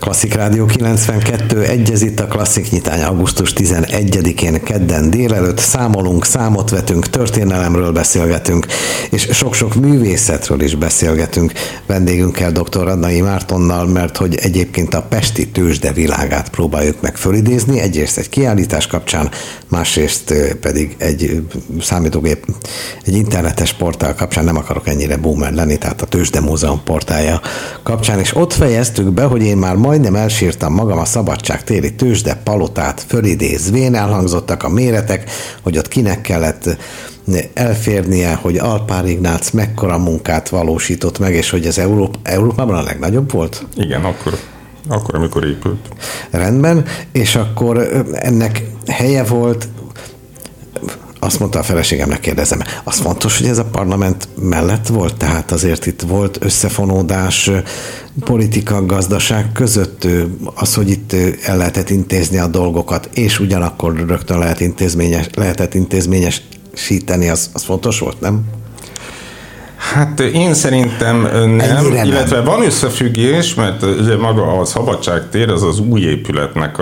Klasszik Rádió 92.1, ez itt a Klasszik nyitány augusztus 11-én kedden délelőtt. Számolunk, számot vetünk, történelemről beszélgetünk, és sok-sok művészetről is beszélgetünk vendégünkkel, dr. Radnai Mártonnal, mert hogy egyébként a pesti tőzsde világát próbáljuk meg fölidézni, egyrészt egy kiállítás kapcsán, másrészt pedig egy számítógép, egy internetes portál kapcsán, nem akarok ennyire boomer lenni, tehát a Tőzsde Múzeum portálja kapcsán, és ott fejeztük be, hogy én már majdnem elsírtam magam a Szabadságtéri Tőzsde palotát fölidézvén, elhangzottak a méretek, hogy ott kinek kellett elférnie, hogy Alpár Ignác mekkora munkát valósított meg, és hogy ez Európában a legnagyobb volt? Igen, akkor, amikor épült. Rendben, és akkor ennek helye volt, azt mondta a feleségemnek, kérdezem, az fontos, hogy ez a parlament mellett volt, tehát azért itt volt összefonódás politika, gazdaság között, az, hogy itt el lehetett intézni a dolgokat, és ugyanakkor rögtön lehetett intézményesíteni, az fontos volt, nem? Hát én szerintem nem, illetve van összefüggés, mert ugye maga a Szabadságtér, az az új épületnek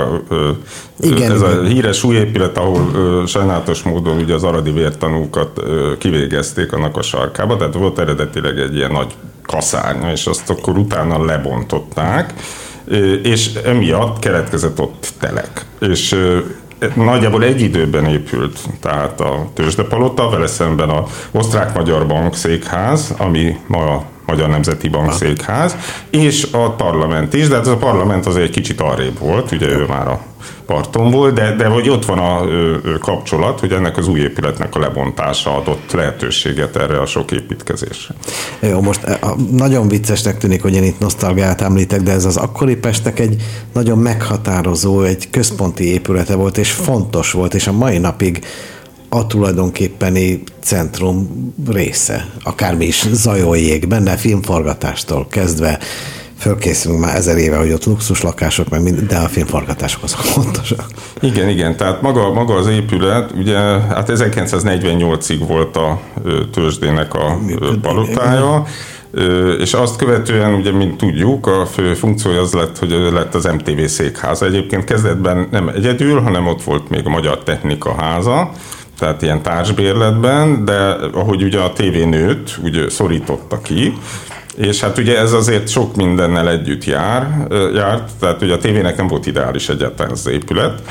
ez a híres új épület, ahol sajnálatos módon ugye az aradi vértanúkat kivégezték annak a sarkába, tehát volt eredetileg egy ilyen nagy kaszárnya, és azt akkor utána lebontották, és emiatt keletkezett ott telek. És nagyjából egy időben épült tehát a Tőzsdepalota, vele szemben a Osztrák-Magyar Bankszékház, ami ma a Magyar Nemzeti Bankszékház, és a parlament is, de hát az a parlament azért egy kicsit arrébb volt, ugye ő már a parton volt, de hogy ott van a kapcsolat, hogy ennek az új épületnek a lebontása adott lehetőséget erre a sok építkezésre. Jó, most nagyon viccesnek tűnik, hogy én itt nosztalgiát említek, de ez az akkori Pestnek egy nagyon meghatározó, egy központi épülete volt, és fontos volt, és a mai napig a tulajdonképpeni centrum része. Akármi is zajoljék benne, filmforgatástól kezdve, fölkészülünk már 1000 éve, hogy ott luxus lakások, de a filmforgatások azok fontosak. Igen, tehát maga az épület, ugye hát 1948-ig volt a tőzsdének a palotája, és azt követően, ugye, mint tudjuk, a fő funkciója az lett, hogy lett az MTV székháza. Egyébként kezdetben nem egyedül, hanem ott volt még a Magyar Technika Háza, tehát ilyen társbérletben, de ahogy ugye a tévé nőtt, ugye szorította ki, és hát ugye ez azért sok mindennel együtt járt, tehát ugye a tévének nem volt ideális egyáltalán az épület.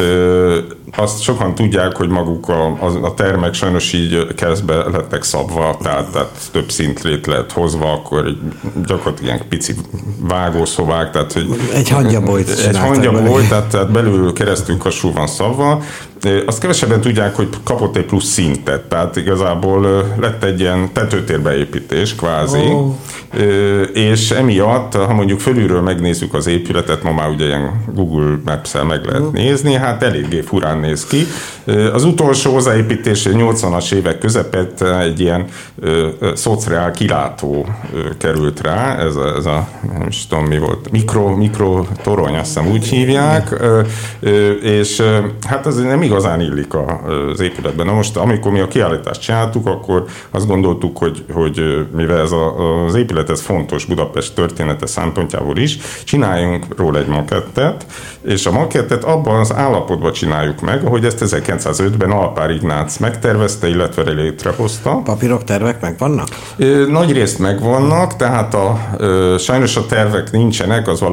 Azt sokan tudják, hogy maguk a termek sajnos így keresztbe lettek szabva, tehát több szintlét lett hozva, akkor gyakorlatilag ilyen pici vágószobák, tehát hogy egy hangyabolyt tehát belül keresztül kasul van szabva. Azt kevesebben tudják, hogy kapott egy plusz szintet, tehát igazából lett egy ilyen tetőtérbeépítés kvázi, és emiatt, ha mondjuk fölülről megnézzük az épületet, ma már ugye ilyen Google Maps-el meg lehet nézni, hát eléggé furán néz ki. Az utolsó hozzáépítés 80-as évek közepett egy ilyen szociál kilátó került rá, ez a nem is tudom mi volt, mikro torony, azt hiszem úgy hívják, és hát az nem igazán illik az épületben. Na most, amikor mi a kiállítást csináltuk, akkor azt gondoltuk, hogy mivel ez az épület ez fontos Budapest története szempontjából is, csináljunk róla egy makettet, és a makettet abban az állapotban csináljuk meg, ahogy ezt 1905-ben Alpár Ignác megtervezte, illetve létrehozta. Papírok, tervek megvannak? Nagy részt megvannak, tehát sajnos a tervek nincsenek, az